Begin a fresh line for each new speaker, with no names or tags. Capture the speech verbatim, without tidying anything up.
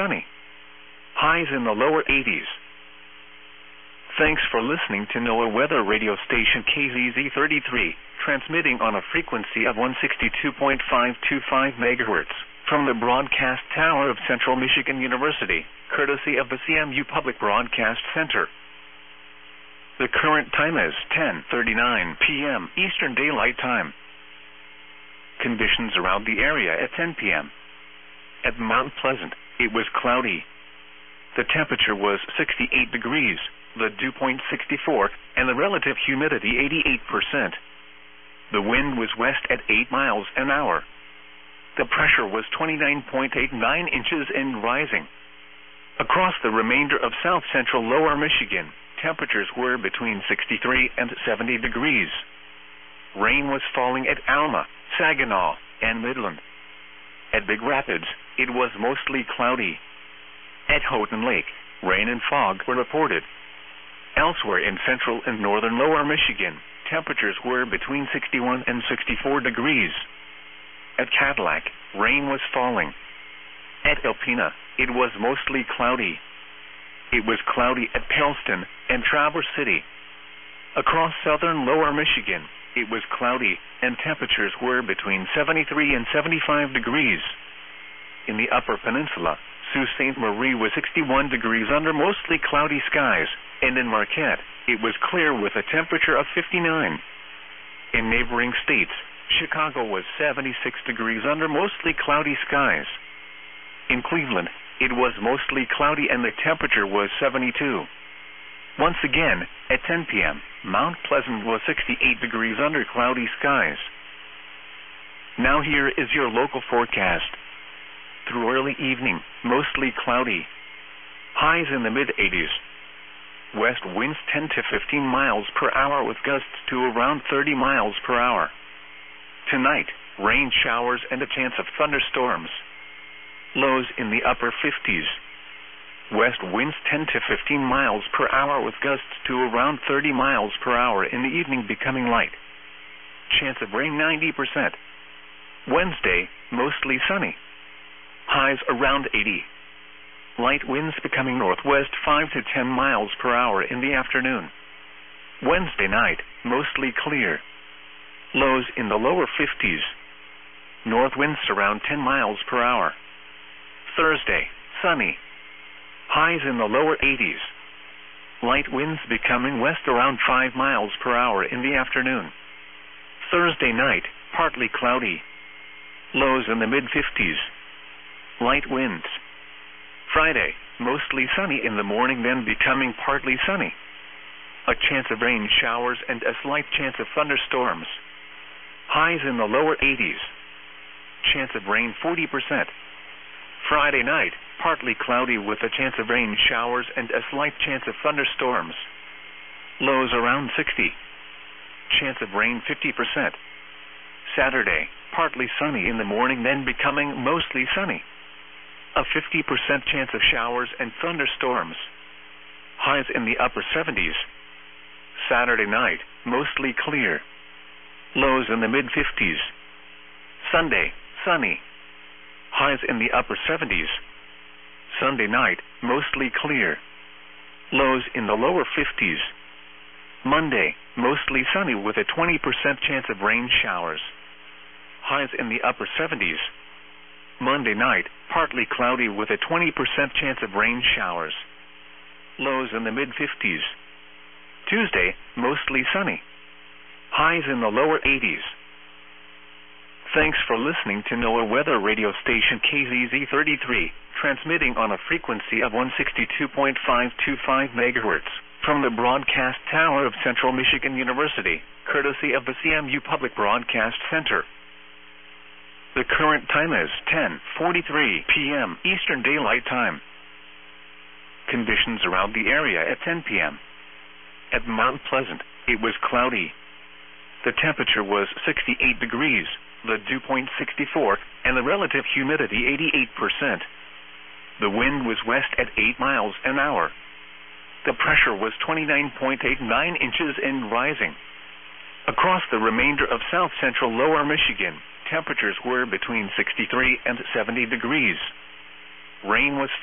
sunny. Highs in the lower eighties. Thanks for listening to NOAA Weather Radio Station K Z Z thirty-three, transmitting on a frequency of one sixty-two point five two five megahertz from the broadcast tower of Central Michigan University, courtesy of the C M U Public Broadcast Center. The current time is ten thirty-nine p m Eastern Daylight Time. Conditions around the area at ten p m At Mount Pleasant, it was cloudy. The temperature was sixty-eight degrees, the dew point sixty-four, and the relative humidity eighty-eight percent. The wind was west at eight miles an hour. The pressure was twenty-nine point eight nine inches and rising. Across the remainder of south-central lower Michigan, temperatures were between sixty-three and seventy degrees. Rain was falling at Alma, Saginaw, and Midland. At Big Rapids, it was mostly cloudy. At Houghton Lake, rain and fog were reported. Elsewhere in central and northern lower Michigan, temperatures were between sixty-one and sixty-four degrees. At Cadillac, rain was falling. At Alpena, it was mostly cloudy. It was cloudy at Pellston and Traverse City. Across southern lower Michigan, it was cloudy, and temperatures were between seventy-three and seventy-five degrees. In the Upper Peninsula, Sault Ste. Marie was sixty-one degrees under mostly cloudy skies, and in Marquette, it was clear with a temperature of fifty-nine. In neighboring states, Chicago was seventy-six degrees under mostly cloudy skies. In Cleveland, it was mostly cloudy and the temperature was seventy-two. Once again, at ten p m, Mount Pleasant was sixty-eight degrees under cloudy skies. Now here is your local forecast. Through early evening, mostly cloudy. Highs in the mid-eighties. West winds ten to fifteen miles per hour with gusts to around thirty miles per hour. Tonight, rain showers and a chance of thunderstorms. Lows in the upper fifties. West winds ten to fifteen miles per hour with gusts to around thirty miles per hour in the evening becoming light. Chance of rain ninety percent. Wednesday, mostly sunny. Highs around eighty. Light winds becoming northwest five to ten miles per hour in the afternoon. Wednesday night, mostly clear. Lows in the lower fifties. North winds around ten miles per hour. Thursday, sunny. Highs in the lower eighties. Light winds becoming west around five miles per hour in the afternoon. Thursday night, partly cloudy. Lows in the mid-fifties. Light winds. Friday, mostly sunny in the morning, then becoming partly sunny. A chance of rain showers and a slight chance of thunderstorms. Highs in the lower eighties. Chance of rain forty percent. Friday night, partly cloudy with a chance of rain showers and a slight chance of thunderstorms. Lows around sixty. Chance of rain fifty percent. Saturday, partly sunny in the morning, then becoming mostly sunny. A fifty percent chance of showers and thunderstorms. Highs in the upper seventies. Saturday night, mostly clear. Lows in the mid-fifties. Sunday, sunny. Highs in the upper seventies. Sunday night, mostly clear. Lows in the lower fifties. Monday, mostly sunny with a twenty percent chance of rain showers. Highs in the upper seventies. Monday night, partly cloudy with a twenty percent chance of rain showers. Lows in the mid-fifties. Tuesday, mostly sunny. Highs in the lower eighties. Thanks for listening to NOAA Weather Radio Station K Z Z thirty-three, transmitting on a frequency of one sixty-two point five two five megahertz from the broadcast tower of Central Michigan University, courtesy of the C M U Public Broadcast Center. The current time is ten forty-three p m Eastern Daylight Time. Conditions around the area at ten p m At Mount Pleasant, it was cloudy. The temperature was sixty-eight degrees, the dew point sixty-four, and the relative humidity eighty-eight percent. The wind was west at eight miles an hour. The pressure was twenty-nine point eight nine inches and rising. Across the remainder of south-central lower Michigan, temperatures were between sixty-three and seventy degrees. Rain was